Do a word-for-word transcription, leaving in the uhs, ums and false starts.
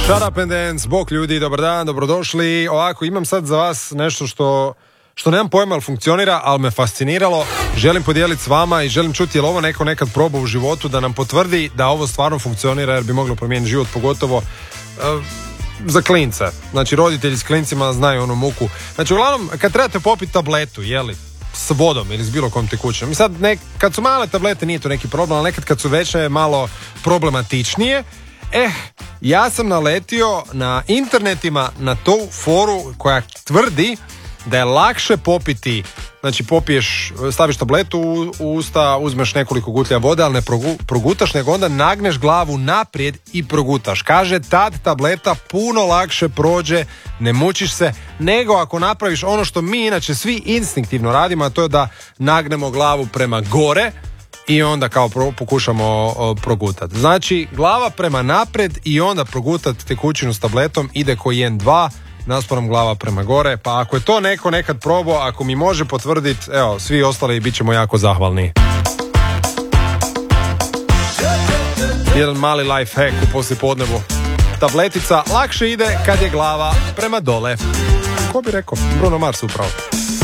Shut up and dance, bok ljudi, dobar dan, dobrodošli. Ovako, imam sad za vas nešto što, što nemam pojma, ali funkcionira, ali me fasciniralo. Želim podijeliti s vama i želim čuti je li ovo neko nekad probao u životu da nam potvrdi da ovo stvarno funkcionira, jer bi moglo promijeniti život, pogotovo uh, za klince. Znači, roditelji s klincima znaju onu muku. Znači, uglavnom, kad trebate popiti tabletu, jeli, s vodom ili s bilo kom tekućinom. I sad, nek, kad su male tablete nije to neki problem, ali nekad kad su veće je malo problematičnije. Eh, ja sam naletio na internetima na tu foru koja tvrdi da je lakše popiti, znači popiješ, staviš tabletu u usta, uzmeš nekoliko gutlja vode, ali ne progu, progutaš, nego onda nagneš glavu naprijed i progutaš. Kaže, tad tableta puno lakše prođe, ne mučiš se, nego ako napraviš ono što mi inače svi instinktivno radimo, a to je da nagnemo glavu prema gore i onda kao pro, pokušamo o, progutati. Znači, glava prema naprijed i onda progutati tekućinu s tabletom ide ko jedan dva, naspram glava prema gore, pa ako je to neko nekad probao, ako mi može potvrditi, evo, svi ostali bit ćemo jako zahvalni. Jedan mali life hack u poslijepodnevu. Tabletica lakše ide kad je glava prema dole. Ko bi rekao? Bruno Mars upravo.